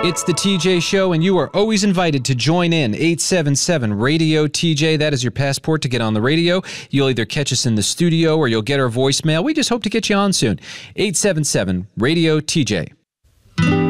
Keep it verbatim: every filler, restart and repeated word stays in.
It's the T J Show, and you are always invited to join in. eight seven seven radio T J. That is your passport to get on the radio. You'll either catch us in the studio or you'll get our voicemail. We just hope to get you on soon. eight seven seven radio T J.